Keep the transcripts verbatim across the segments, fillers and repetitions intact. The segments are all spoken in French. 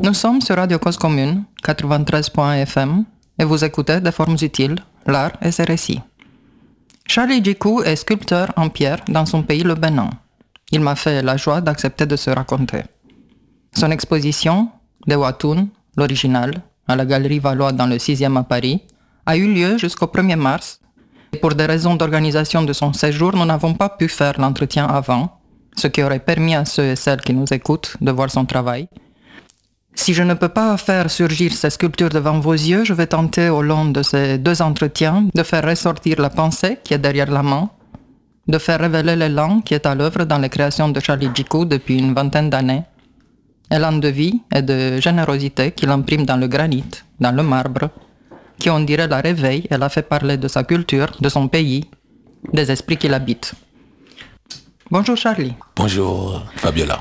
Nous sommes sur Radio Cause Commune, quatre-vingt-treize point F M, et vous écoutez Des formes utiles, l'art et ses récits. Charlie Djikou est sculpteur en pierre dans son pays, le Bénin. Il m'a fait la joie d'accepter de se raconter. Son exposition, De Watoun, l'original, à la Galerie Valois dans le sixième à Paris, a eu lieu jusqu'au premier mars. Et pour des raisons d'organisation de son séjour, nous n'avons pas pu faire l'entretien avant, ce qui aurait permis à ceux et celles qui nous écoutent de voir son travail. Si je ne peux pas faire surgir ces sculptures devant vos yeux, je vais tenter au long de ces deux entretiens de faire ressortir la pensée qui est derrière la main, de faire révéler l'élan qui est à l'œuvre dans les créations de Charlie Djikou depuis une vingtaine d'années, élan de vie et de générosité qu'il imprime dans le granit, dans le marbre, qui on dirait la réveille et la fait parler de sa culture, de son pays, des esprits qui l'habitent. Bonjour Charlie. Bonjour Fabiola.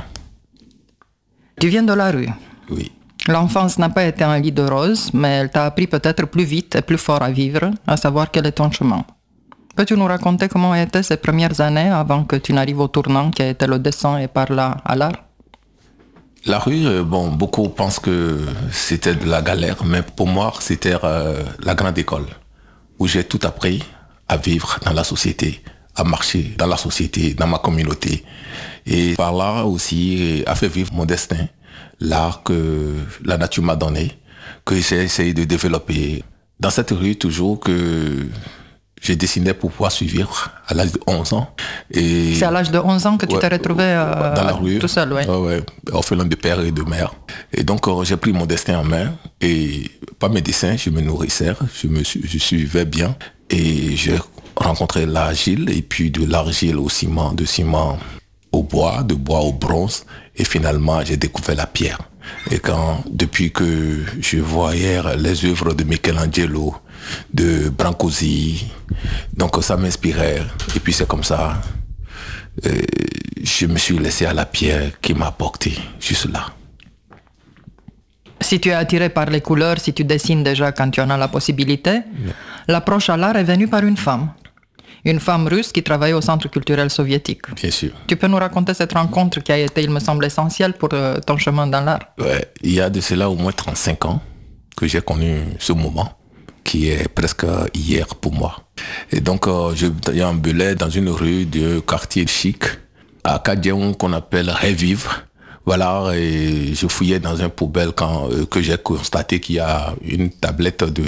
Tu viens de la rue. Oui. L'enfance n'a pas été un lit de roses, mais elle t'a appris peut-être plus vite et plus fort à vivre, à savoir quel est ton chemin. Peux-tu nous raconter comment étaient ces premières années avant que tu n'arrives au tournant qui a été le dessin et par là à l'art? La rue, bon, beaucoup pensent que c'était de la galère, mais pour moi, c'était euh, la grande école, où j'ai tout appris à vivre dans la société, à marcher dans la société, dans ma communauté. Et par là aussi, à faire vivre mon destin, l'art que la nature m'a donné, que j'ai essayé de développer. Dans cette rue, toujours que j'ai dessiné pour pouvoir suivre à l'âge de onze ans. Et c'est à l'âge de onze ans que tu ouais, t'es retrouvé euh, dans la rue, tout seul, oui. Ouais, ouais, orphelin de père et de mère. Et donc, euh, j'ai pris mon destin en main. Et par mes dessins, je me nourrissais, je me je suivais bien. Et j'ai rencontré l'argile, et puis de l'argile au ciment, de ciment au bois, de bois au bronze. Et finalement, j'ai découvert la pierre. Et quand, depuis que je voyais les œuvres de Michelangelo, de Brancusi, donc ça m'inspirait. Et puis c'est comme ça, euh, je me suis laissé à la pierre qui m'a porté juste là. Si tu es attiré par les couleurs, si tu dessines déjà quand tu en as la possibilité, yeah. L'approche à l'art est venue par une femme. Une femme russe qui travaillait au Centre culturel soviétique. Bien sûr. Tu peux nous raconter cette rencontre qui a été, il me semble, essentielle pour euh, ton chemin dans l'art? Ouais, il y a de cela au moins trente-cinq ans que j'ai connu ce moment, qui est presque hier pour moi. Et donc, euh, je déambulais dans une rue de quartier chic, à Kadiaon, qu'on appelle Révive. Voilà, et je fouillais dans un poubelle quand euh, que j'ai constaté qu'il y a une tablette de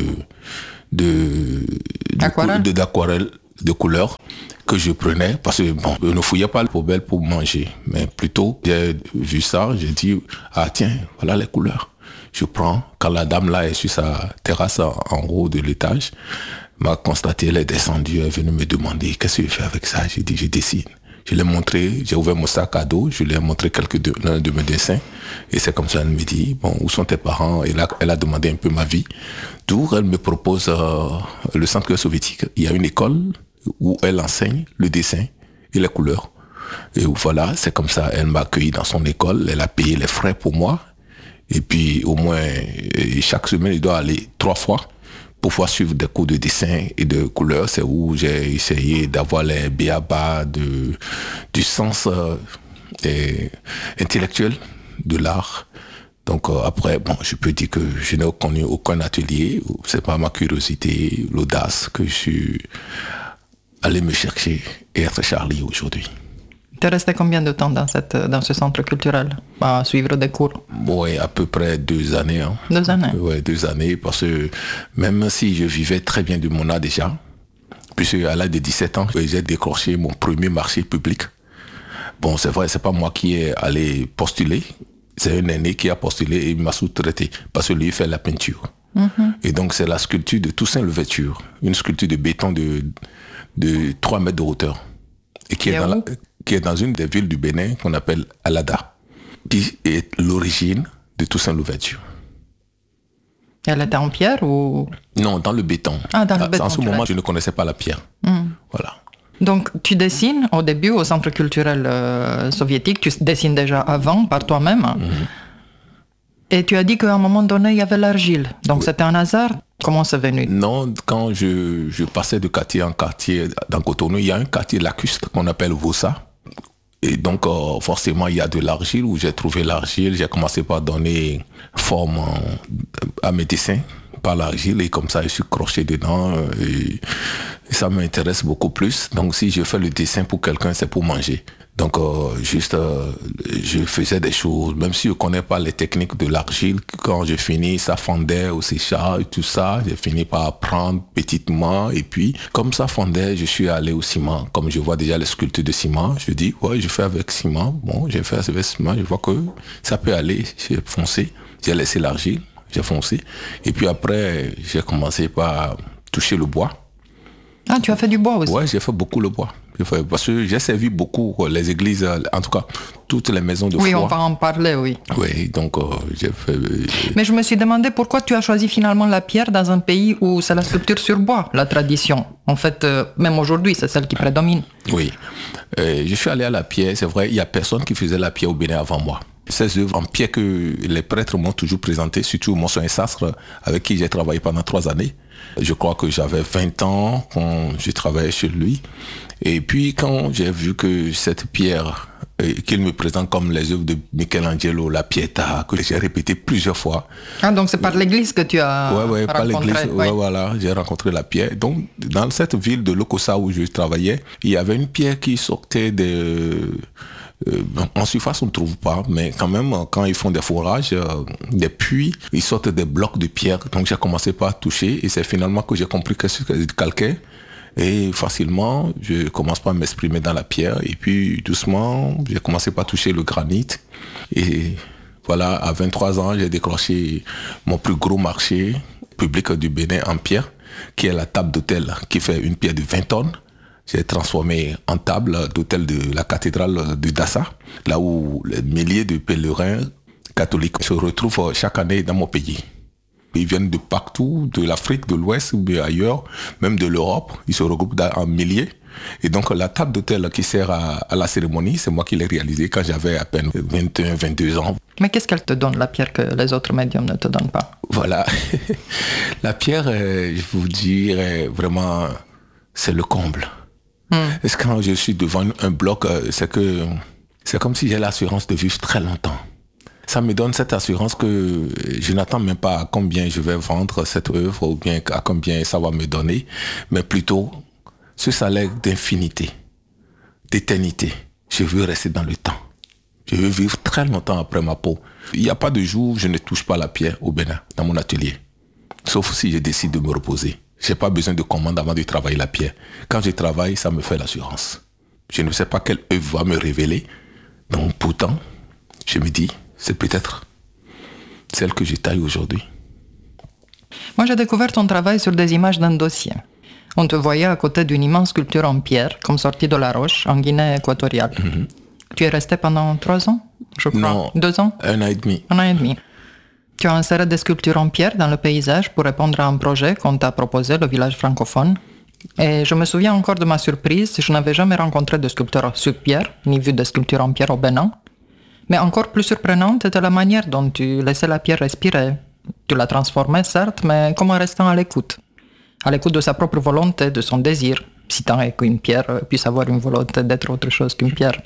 de d'aquarelle. de, d'aquarelle de couleur que je prenais parce que bon, je ne fouillais pas le poubelle pour manger, mais plutôt j'ai vu ça, j'ai dit ah tiens, voilà les couleurs. Je prends, quand la dame là est sur sa terrasse en, en haut de l'étage, m'a constaté, elle est descendue, elle est venue me demander qu'est-ce que je fais avec ça. J'ai dit je dessine. Je l'ai montré, j'ai ouvert mon sac à dos, je lui ai montré quelques de, l'un de mes dessins. Et c'est comme ça, elle me dit, bon, où sont tes parents? Et là, elle a demandé un peu ma vie. D'où elle me propose euh, le centre soviétique. Il y a une école où elle enseigne le dessin et les couleurs. Et voilà, c'est comme ça, elle m'a accueilli dans son école, elle a payé les frais pour moi. Et puis, au moins, chaque semaine, il doit aller trois fois pour pouvoir suivre des cours de dessin et de couleurs. C'est où j'ai essayé d'avoir les b.a.-ba de, du sens euh, et, intellectuel de l'art. Donc euh, après, bon, je peux dire que je n'ai connu aucun atelier. C'est pas ma curiosité, l'audace que je suis allé me chercher et être Charlie aujourd'hui. Tu es resté combien de temps dans, cette, dans ce centre culturel à suivre des cours? Oui, à peu près deux années. Hein. Deux années? Oui, deux années, parce que même si je vivais très bien de mon art déjà, puisque à l'âge de dix-sept ans, j'ai décroché mon premier marché public. Bon, c'est vrai, c'est pas moi qui ai allé postuler, c'est un aîné qui a postulé et il m'a sous-traité, parce que lui, il fait la peinture. Mm-hmm. Et donc, c'est la sculpture de Toussaint Louverture, une sculpture de béton de, de trois mètres de hauteur, et qui est, dans la, qui est dans une des villes du Bénin qu'on appelle Alada, qui est l'origine de Toussaint Louverture. Elle était en pierre ou... Non, dans le béton. Ah, dans le béton. En ce moment, je ne connaissais pas la pierre. Mm. Voilà. Donc, tu dessines au début au Centre culturel euh, soviétique, tu dessines déjà avant par toi-même. Mm-hmm. Et tu as dit qu'à un moment donné, il y avait l'argile. Donc, oui. C'était un hasard? Comment c'est venu? Non, quand je, je passais de quartier en quartier dans Cotonou, il y a un quartier lacustre qu'on appelle Vossa. Et donc, euh, forcément, il y a de l'argile, où j'ai trouvé l'argile. J'ai commencé par donner forme euh, à mes dessins par l'argile, et comme ça, je suis croché dedans. Euh, et, et ça m'intéresse beaucoup plus. Donc, si je fais le dessin pour quelqu'un, c'est pour manger. Donc, euh, juste, euh, je faisais des choses, même si je ne connais pas les techniques de l'argile. Quand je finis, ça fondait au séchage, tout ça. J'ai fini par apprendre petitement. Et puis, comme ça fondait, je suis allé au ciment. Comme je vois déjà les sculptures de ciment, je dis, ouais, je fais avec ciment. Bon, j'ai fait avec ciment, je vois que ça peut aller. J'ai foncé, j'ai laissé l'argile, j'ai foncé. Et puis après, j'ai commencé par toucher le bois. Ah, tu as fait du bois aussi? Ouais, j'ai fait beaucoup le bois. Parce que j'ai servi beaucoup les églises, en tout cas, toutes les maisons de foi. Oui, on va en parler, oui. Oui, donc euh, j'ai fait... Euh, Mais je me suis demandé pourquoi tu as choisi finalement la pierre dans un pays où c'est la sculpture sur bois, la tradition. En fait, euh, même aujourd'hui, c'est celle qui prédomine. Oui. Euh, je suis allé à la pierre, c'est vrai, il n'y a personne qui faisait la pierre au Bénin avant moi. Ces œuvres en pierre que les prêtres m'ont toujours présentées, surtout Monson et Sastre, avec qui j'ai travaillé pendant trois années. Je crois que j'avais vingt ans quand je travaillais chez lui. Et puis quand j'ai vu que cette pierre euh, qu'il me présente comme les œuvres de Michelangelo, la Pietà, que j'ai répété plusieurs fois. Ah, donc c'est par l'église que tu as ouais, ouais, rencontré. Par l'église, ouais. ouais, voilà, j'ai rencontré la pierre. Donc dans cette ville de Lokossa où je travaillais, il y avait une pierre qui sortait de... Euh, en surface, on ne trouve pas, mais quand même, quand ils font des forages, euh, des puits, ils sortent des blocs de pierre. Donc j'ai commencé par toucher, et c'est finalement que j'ai compris que c'est du calcaire. Et facilement, je commence par m'exprimer dans la pierre, et puis doucement, j'ai commencé par toucher le granit. Et voilà, à vingt-trois ans, j'ai décroché mon plus gros marché public du Bénin en pierre, qui est la table d'hôtel, qui fait une pierre de vingt tonnes. J'ai transformé en table d'hôtel de la cathédrale de Dassa, là où les milliers de pèlerins catholiques se retrouvent chaque année dans mon pays. Ils viennent de partout, de l'Afrique, de l'Ouest ou ailleurs, même de l'Europe. Ils se regroupent en milliers. Et donc la table d'hôtel qui sert à, à la cérémonie, c'est moi qui l'ai réalisée quand j'avais à peine vingt et un vingt-deux ans. Mais qu'est-ce qu'elle te donne, la pierre, que les autres médiums ne te donnent pas? Voilà. La pierre, euh, je vous dirais vraiment, c'est le comble. Hmm. Est-ce que quand je suis devant un bloc, c'est que c'est comme si j'ai l'assurance de vivre très longtemps. Ça me donne cette assurance que je n'attends même pas à combien je vais vendre cette œuvre ou bien à combien ça va me donner, mais plutôt ce salaire d'infinité, d'éternité. Je veux rester dans le temps. Je veux vivre très longtemps après ma peau. Il n'y a pas de jour où je ne touche pas la pierre au Bénin, dans mon atelier. Sauf si je décide de me reposer. Je n'ai pas besoin de commande avant de travailler la pierre. Quand je travaille, ça me fait l'assurance. Je ne sais pas quelle œuvre va me révéler. Donc pourtant, je me dis, c'est peut-être celle que je taille aujourd'hui. Moi, j'ai découvert ton travail sur des images d'un dossier. On te voyait à côté d'une immense sculpture en pierre, comme sortie de la roche, en Guinée équatoriale. Mm-hmm. Tu es resté pendant trois ans, je crois. Non, deux ans. Un an et demi. Un an et demi. Tu as inséré des sculptures en pierre dans le paysage pour répondre à un projet qu'on t'a proposé, le village francophone. Et je me souviens encore de ma surprise, je n'avais jamais rencontré de sculpteur sur pierre, ni vu de sculpture en pierre au Bénin. Mais encore plus surprenante était la manière dont tu laissais la pierre respirer. Tu la transformais, certes, mais comme en restant à l'écoute. À l'écoute de sa propre volonté, de son désir, si tant est qu'une pierre puisse avoir une volonté d'être autre chose qu'une pierre.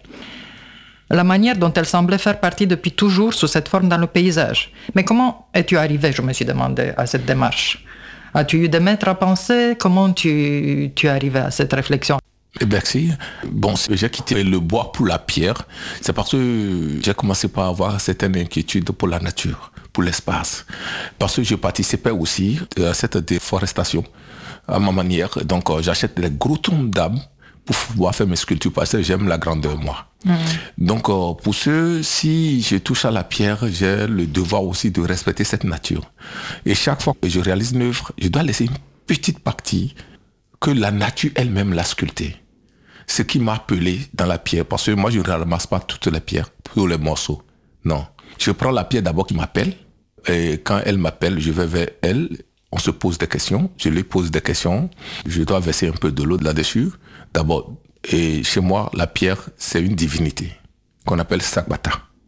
La manière dont elle semblait faire partie depuis toujours sous cette forme dans le paysage. Mais comment es-tu arrivé, je me suis demandé, à cette démarche? As-tu eu des maîtres à penser? Comment tu, tu es arrivé à cette réflexion? Merci. Bon, j'ai quitté le bois pour la pierre. C'est parce que j'ai commencé par avoir certaines inquiétudes pour la nature, pour l'espace. Parce que je participais aussi à cette déforestation à ma manière. Donc, j'achète des gros troncs d'arbres pour pouvoir faire mes sculptures parce que j'aime la grandeur, moi. Mmh. Donc, euh, pour ceux, si je touche à la pierre, j'ai le devoir aussi de respecter cette nature. Et chaque fois que je réalise une œuvre, je dois laisser une petite partie que la nature elle-même l'a sculptée. Ce qui m'a appelé dans la pierre, parce que moi, je ne ramasse pas toutes les pierres, tous les morceaux. Non. Je prends la pierre d'abord qui m'appelle, et quand elle m'appelle, je vais vers elle, on se pose des questions, je lui pose des questions, je dois verser un peu de l'eau là-dessus. D'abord, et chez moi, la pierre, c'est une divinité qu'on appelle Sagbata.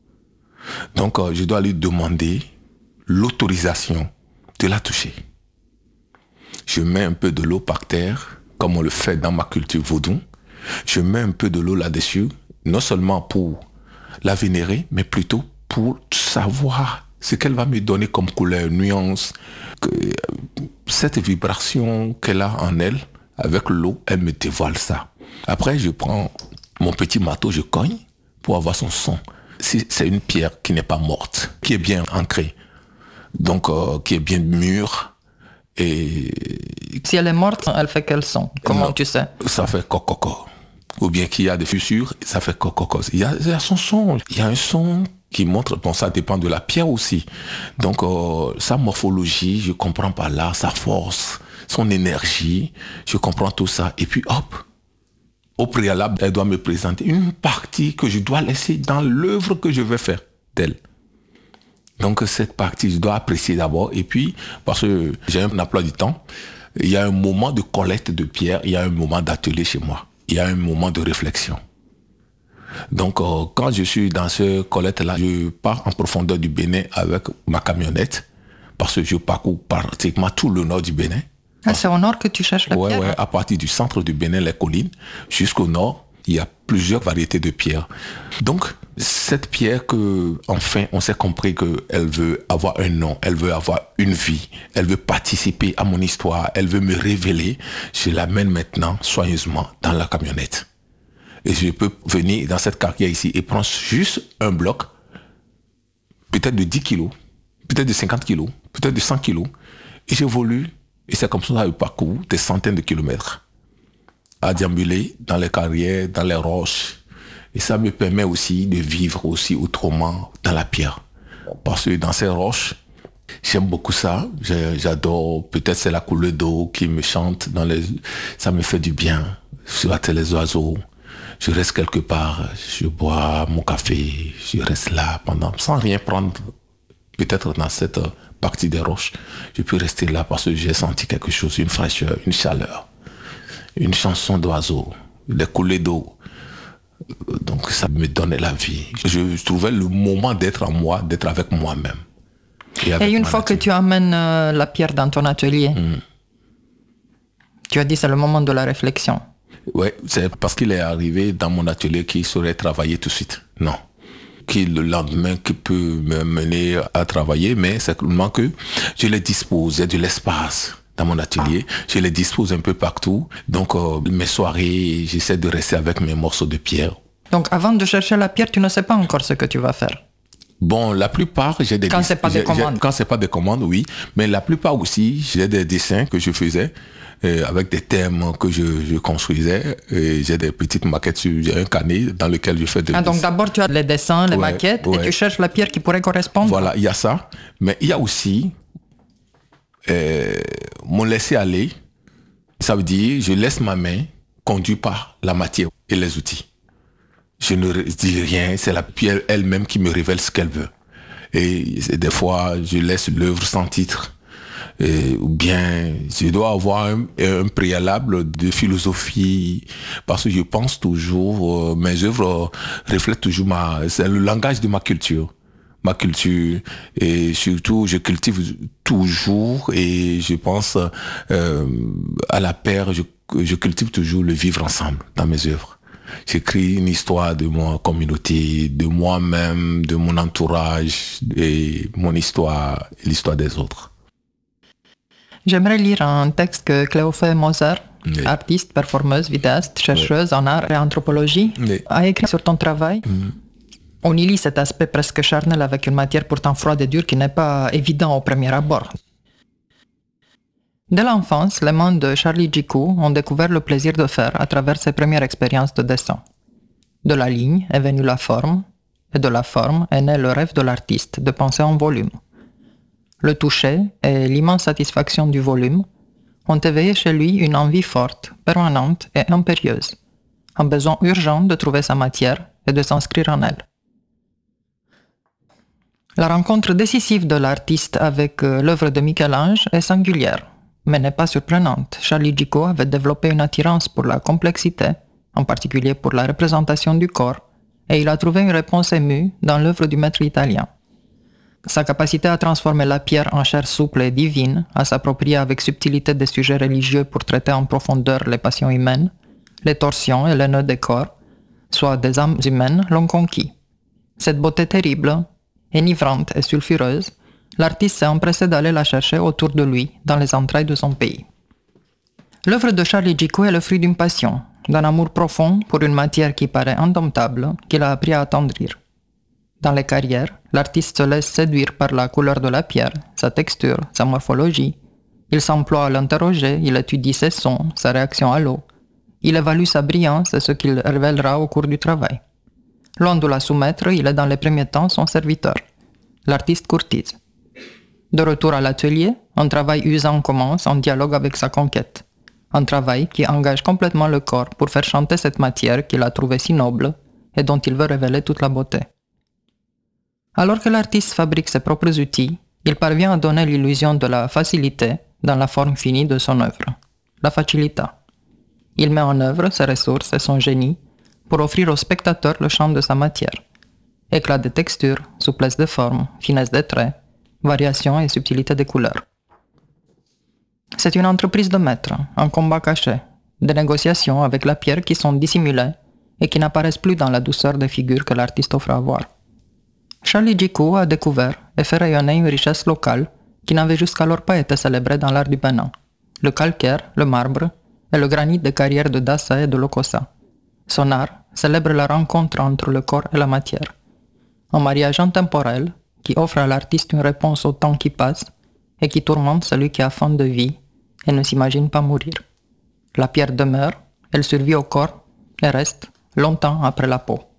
Donc, euh, je dois lui demander l'autorisation de la toucher. Je mets un peu de l'eau par terre, comme on le fait dans ma culture vaudou. je mets un peu de l'eau là-dessus, non seulement pour la vénérer, mais plutôt pour savoir ce qu'elle va me donner comme couleur, nuance, que cette vibration qu'elle a en elle, avec l'eau, elle me dévoile ça. Après, je prends mon petit marteau, je cogne pour avoir son son. C'est une pierre qui n'est pas morte, qui est bien ancrée, donc euh, qui est bien mûre. Et si elle est morte, elle fait quel son? Comment non, tu sais? Ça fait cococo. Ou bien qu'il y a des fissures, ça fait cococo. Il y a, il y a son son. Il y a un son qui montre, bon, ça dépend de la pierre aussi. Donc, euh, sa morphologie, je comprends par là, sa force, son énergie, je comprends tout ça. Et puis, hop, au préalable, elle doit me présenter une partie que je dois laisser dans l'œuvre que je vais faire d'elle. Donc, cette partie, je dois apprécier d'abord. Et puis, parce que j'ai un emploi du temps, il y a un moment de collecte de pierres, il y a un moment d'atelier chez moi. Il y a un moment de réflexion. Donc, euh, quand je suis dans ce collecte-là, je pars en profondeur du Bénin avec ma camionnette, parce que je parcours pratiquement tout le nord du Bénin. Ah, c'est au nord que tu cherches la ouais, pierre? Oui, à partir du centre du Bénin, les collines, jusqu'au nord, il y a plusieurs variétés de pierres. Donc, cette pierre que, enfin, on s'est compris qu'elle veut avoir un nom, elle veut avoir une vie, elle veut participer à mon histoire, elle veut me révéler, je l'amène maintenant soigneusement dans la camionnette. Et je peux venir dans cette carrière ici et prendre juste un bloc, peut-être de dix kilos, peut-être de cinquante kilos, peut-être de cent kilos, et j'évolue. Et c'est comme ça que je parcours des centaines de kilomètres à déambuler dans les carrières, dans les roches. Et ça me permet aussi de vivre aussi autrement dans la pierre. Parce que dans ces roches, j'aime beaucoup ça. J'adore, peut-être c'est la couleur d'eau qui me chante. Dans les, ça me fait du bien. Je vois les oiseaux. Je reste quelque part. Je bois mon café. Je reste là pendant, sans rien prendre. Peut-être dans cette partie des roches, je peux rester là parce que j'ai senti quelque chose, une fraîcheur, une chaleur, une chanson d'oiseaux, des coulées d'eau. Donc ça me donnait la vie. Je trouvais le moment d'être en moi, d'être avec moi-même. Et, avec et une fois nature. Que tu amènes euh, la pierre dans ton atelier, mm. tu as dit c'est le moment de la réflexion. Oui, c'est parce qu'il est arrivé dans mon atelier qu'il saurait travailler tout de suite. Non. Qui le lendemain qui peut me mener à travailler, mais c'est seulement que je les dispose, il y a de l'espace dans mon atelier, je les dispose un peu partout. Donc euh, mes soirées, j'essaie de rester avec mes morceaux de pierre. Donc avant de chercher la pierre, tu ne sais pas encore ce que tu vas faire? Bon, la plupart, j'ai des Quand c'est pas des commandes. Quand c'est pas des commandes, oui. Mais la plupart aussi, j'ai des dessins que je faisais euh, avec des thèmes que je, je construisais. Et j'ai des petites maquettes sur j'ai un carnet dans lequel je fais des ah, donc d'abord tu as les dessins, les ouais, maquettes, ouais. Et tu cherches la pierre qui pourrait correspondre. Voilà, il y a ça. Mais il y a aussi euh, mon laisser-aller. Ça veut dire, je laisse ma main conduite par la matière et les outils. Je ne dis rien, c'est la pierre elle-même qui me révèle ce qu'elle veut. Et des fois, je laisse l'œuvre sans titre. Et, ou bien, je dois avoir un, un préalable de philosophie, parce que je pense toujours, euh, mes œuvres reflètent toujours ma, c'est le langage de ma culture. Ma culture, et surtout, je cultive toujours, et je pense euh, à la paire, je, je cultive toujours le vivre ensemble dans mes œuvres. J'écris une histoire de ma communauté, de moi-même, de mon entourage, et mon histoire, et l'histoire des autres. J'aimerais lire un texte que Cléophée Moser, oui. Artiste, performeuse, vidéaste, chercheuse oui. En art et anthropologie, oui. A écrit sur ton travail. Mm. On y lit cet aspect presque charnel avec une matière pourtant froide et dure qui n'est pas évident au premier abord. Dès l'enfance, les mains de Charlie Djikou ont découvert le plaisir de faire à travers ses premières expériences de dessin. De la ligne est venue la forme, et de la forme est né le rêve de l'artiste de penser en volume. Le toucher et l'immense satisfaction du volume ont éveillé chez lui une envie forte, permanente et impérieuse, un besoin urgent de trouver sa matière et de s'inscrire en elle. La rencontre décisive de l'artiste avec euh, l'œuvre de Michel-Ange est singulière, mais n'est pas surprenante. Charlie Djikou avait développé une attirance pour la complexité, en particulier pour la représentation du corps, et il a trouvé une réponse émue dans l'œuvre du maître italien. Sa capacité à transformer la pierre en chair souple et divine, à s'approprier avec subtilité des sujets religieux pour traiter en profondeur les passions humaines, Les torsions et les nœuds des corps, soit des âmes humaines, l'ont conquis. Cette beauté terrible, enivrante et sulfureuse, l'artiste s'est empressé d'aller la chercher autour de lui, dans les entrailles de son pays. L'œuvre de Charlie Djikou est le fruit d'une passion, d'un amour profond pour une matière qui paraît indomptable, qu'il a appris à attendrir. Dans les carrières, l'artiste se laisse séduire par la couleur de la pierre, sa texture, sa morphologie. Il s'emploie à l'interroger, il étudie ses sons, sa réaction à l'eau. Il évalue sa brillance et ce qu'il révélera au cours du travail. Loin de la soumettre, il est dans les premiers temps son serviteur. L'artiste courtise. De retour à l'atelier, un travail usant commence en dialogue avec sa conquête. Un travail qui engage complètement le corps pour faire chanter cette matière qu'il a trouvée si noble et dont il veut révéler toute la beauté. Alors que l'artiste fabrique ses propres outils, il parvient à donner l'illusion de la facilité dans la forme finie de son œuvre, la facilita. Il met en œuvre ses ressources et son génie pour offrir au spectateur le chant de sa matière. Éclat de texture, souplesse de forme, finesse des traits, variation et subtilité des couleurs. C'est une entreprise de maître, un combat caché, des négociations avec la pierre qui sont dissimulées et qui n'apparaissent plus dans la douceur des figures que l'artiste offre à voir. Charlie Djikou a découvert et fait rayonner une richesse locale qui n'avait jusqu'alors pas été célébrée dans l'art du Bénin. Le calcaire, le marbre et le granit des carrières de Dassa et de Lokossa. Son art célèbre la rencontre entre le corps et la matière. Un mariage intemporel qui offre à l'artiste une réponse au temps qui passe et qui tourmente celui qui a faim de vie et ne s'imagine pas mourir. La pierre demeure, elle survit au corps et reste longtemps après la peau.